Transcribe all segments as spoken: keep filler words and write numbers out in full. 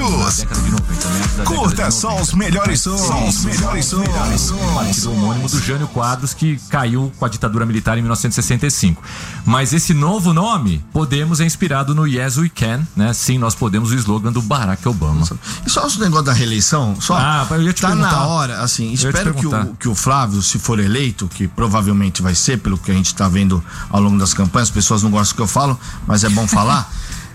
News. Curta só os melhores sons, os melhores sons. Partido homônimo do Jânio Quadros, que caiu com a ditadura militar em mil novecentos e sessenta e cinco. Mas esse novo nome, Podemos, é inspirado no Yes We Can, né? Sim, nós podemos, o slogan do Barack Obama. E só o negócio da reeleição, só ah, eu ia te tá perguntar. Na hora, assim, espero que o, que o Flávio, se for eleito, que provavelmente vai ser, pelo que a gente tá vendo ao longo das campanhas, as pessoas não gostam do que eu falo, mas é bom falar.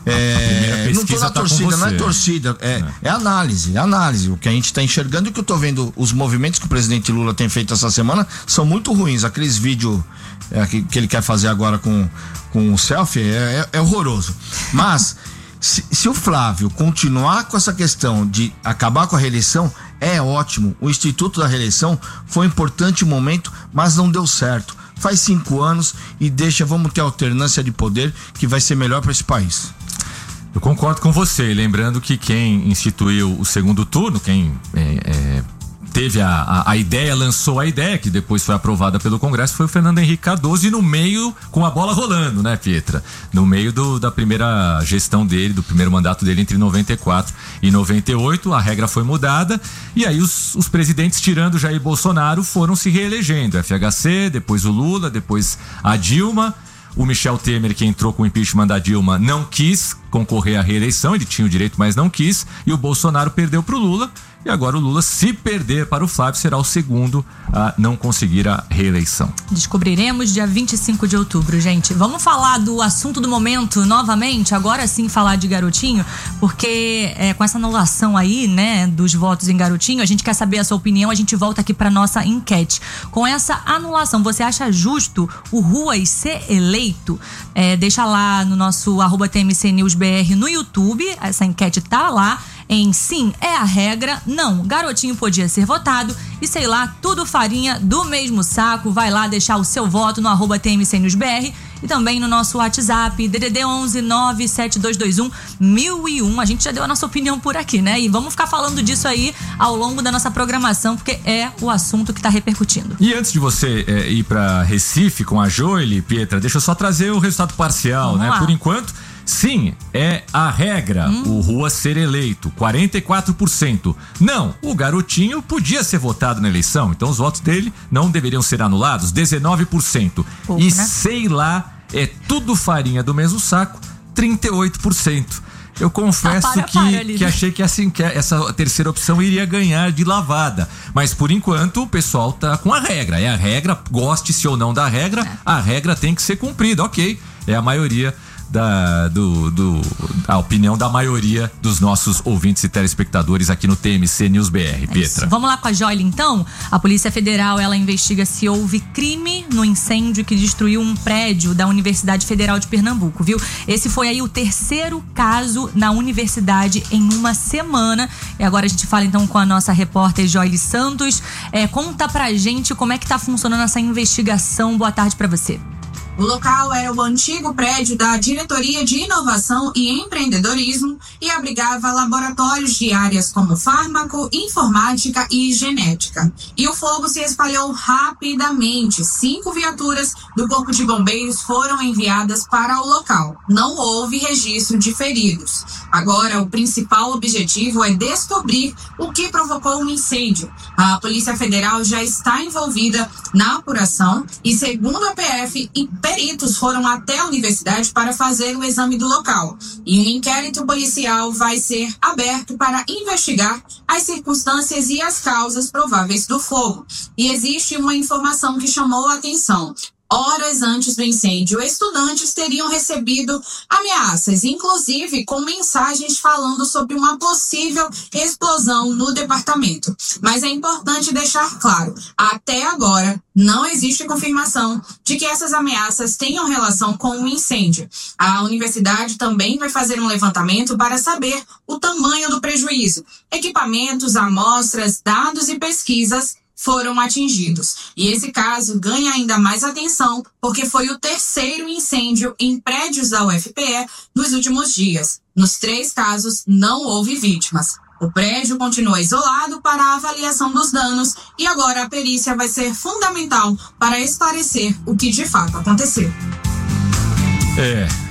É, não tô na tá torcida, não é torcida, é, é. é análise, é análise. O que a gente tá enxergando e o que eu tô vendo, os movimentos que o presidente Lula tem feito essa semana são muito ruins. Aqueles vídeos é, que, que ele quer fazer agora com, com o selfie é, é, é horroroso. Mas se, se o Flávio continuar com essa questão de acabar com a reeleição, é ótimo. O Instituto da Reeleição foi um importante momento, mas não deu certo. Faz cinco anos e deixa, vamos ter alternância de poder que vai ser melhor para esse país. Eu concordo com você, lembrando que quem instituiu o segundo turno, quem é, é, teve a, a, a ideia, lançou a ideia, que depois foi aprovada pelo Congresso, foi o Fernando Henrique Cardoso, e no meio, com a bola rolando, né, Pietra? No meio do, da primeira gestão dele, do primeiro mandato dele entre noventa e quatro e noventa e oito, a regra foi mudada, e aí os, os presidentes, tirando Jair Bolsonaro, foram se reelegendo. F H C, depois o Lula, depois a Dilma. O Michel Temer, que entrou com o impeachment da Dilma, não quis concorrer à reeleição, ele tinha o direito, mas não quis, e o Bolsonaro perdeu para o Lula, e agora o Lula, se perder para o Flávio, será o segundo a não conseguir a reeleição. Descobriremos dia vinte e cinco de outubro, gente. Vamos falar do assunto do momento novamente, agora sim falar de Garotinho, porque é, com essa anulação aí, né, dos votos em Garotinho, a gente quer saber a sua opinião, a gente volta aqui para nossa enquete. Com essa anulação, você acha justo o Ruas ser eleito? É, deixa lá no nosso arroba T M C News B R no YouTube, essa enquete tá lá. Em sim, é a regra, não, Garotinho podia ser votado e sei lá, tudo farinha do mesmo saco. Vai lá deixar o seu voto no arroba T M C News B R e também no nosso WhatsApp, D D D onze nove sete dois dois um mil e um. A gente já deu a nossa opinião por aqui, né? E vamos ficar falando disso aí ao longo da nossa programação, porque é o assunto que tá repercutindo. E antes de você é, ir pra Recife com a Joely, Pietra, deixa eu só trazer o resultado parcial, vamos né? Lá. Por enquanto, sim, é a regra, hum. o Ruas ser eleito, quarenta e quatro por cento. Não, o Garotinho podia ser votado na eleição, então os votos dele não deveriam ser anulados, dezenove por cento. Pouco, e né? sei lá, é tudo farinha do mesmo saco, trinta e oito por cento. Eu confesso ah, para, que, para ali, que né? achei que, assim, que essa terceira opção iria ganhar de lavada. Mas por enquanto o pessoal tá com a regra. É a regra, goste-se ou não da regra, é. a regra tem que ser cumprida, ok. É a maioria Da, do, do, a opinião da maioria dos nossos ouvintes e telespectadores aqui no T M C News B R, Pietra. É Vamos lá com a Joely, então. A Polícia Federal, ela investiga se houve crime no incêndio que destruiu um prédio da Universidade Federal de Pernambuco, viu? Esse foi aí o terceiro caso na universidade em uma semana. E agora a gente fala então com a nossa repórter Joely Santos. É, conta pra gente como é que tá funcionando essa investigação. Boa tarde pra você. O local era o antigo prédio da Diretoria de Inovação e Empreendedorismo e abrigava laboratórios de áreas como fármaco, informática e genética. E o fogo se espalhou rapidamente. Cinco viaturas do Corpo de Bombeiros foram enviadas para o local. Não houve registro de feridos. Agora, o principal objetivo é descobrir o que provocou o incêndio. A Polícia Federal já está envolvida na apuração e, segundo a P F, peritos foram até a universidade para fazer o exame do local. E um inquérito policial vai ser aberto para investigar as circunstâncias e as causas prováveis do fogo. E existe uma informação que chamou a atenção. Horas antes do incêndio, estudantes teriam recebido ameaças, inclusive com mensagens falando sobre uma possível explosão no departamento. Mas é importante deixar claro, até agora não existe confirmação de que essas ameaças tenham relação com o incêndio. A universidade também vai fazer um levantamento para saber o tamanho do prejuízo. Equipamentos, amostras, dados e pesquisas foram atingidos. E esse caso ganha ainda mais atenção porque foi o terceiro incêndio em prédios da U F P E nos últimos dias. Nos três casos, não houve vítimas. O prédio continua isolado para a avaliação dos danos e agora a perícia vai ser fundamental para esclarecer o que de fato aconteceu. É,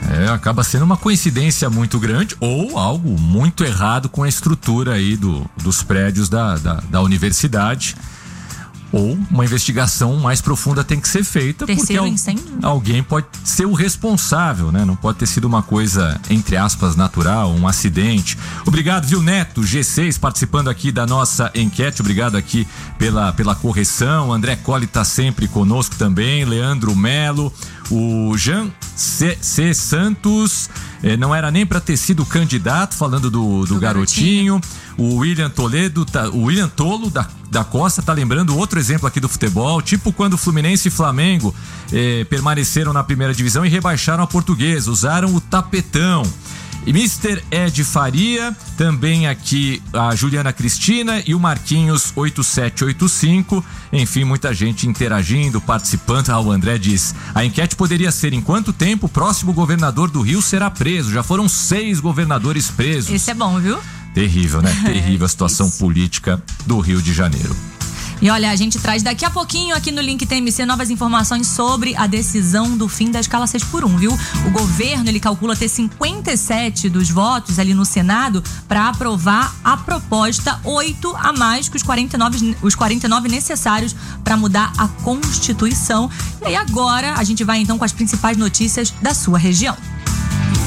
É, acaba sendo uma coincidência muito grande ou algo muito errado com a estrutura aí do, dos prédios da, da, da universidade. Ou uma investigação mais profunda tem que ser feita. Terceiro porque incêndio? Alguém pode ser o responsável, né? Não pode ter sido uma coisa, entre aspas, natural, um acidente. Obrigado, viu, Neto, G seis, participando aqui da nossa enquete. Obrigado aqui pela, pela correção. André Colli tá sempre conosco também. Leandro Melo. O Jean C. C. Santos, eh, não era nem para ter sido candidato, falando do, do, do garotinho. garotinho. O William Toledo, tá, o William Tolo da, da Costa tá lembrando outro exemplo aqui do futebol, tipo quando Fluminense e Flamengo eh, permaneceram na primeira divisão e rebaixaram a Portuguesa, usaram o tapetão. E mister Ed Faria, também aqui a Juliana Cristina e o Marquinhos oito sete oito cinco. Enfim, muita gente interagindo, participando. Ah, o André diz: a enquete poderia ser: em quanto tempo o próximo governador do Rio será preso? Já foram seis governadores presos. Esse é bom, viu? Terrível, né? Terrível a situação política do Rio de Janeiro. E olha, a gente traz daqui a pouquinho aqui no Link T M C novas informações sobre a decisão do fim da escala seis por um, viu? O governo, ele calcula ter cinquenta e sete dos votos ali no Senado para aprovar a proposta, oito a mais que os quarenta e nove, os quarenta e nove necessários para mudar a Constituição. E aí agora a gente vai então com as principais notícias da sua região.